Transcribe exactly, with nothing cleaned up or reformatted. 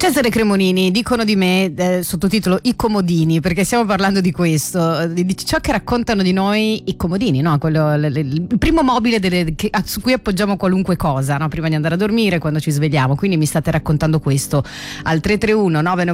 Cesare Cremonini, dicono di me, eh, sottotitolo I comodini, perché stiamo parlando di questo, di, di ciò che raccontano di noi i comodini, no? Quello, l, l, il primo mobile delle, che, su cui appoggiamo qualunque cosa, no? Prima di andare a dormire, quando ci svegliamo. Quindi mi state raccontando questo al tre tre uno nove nove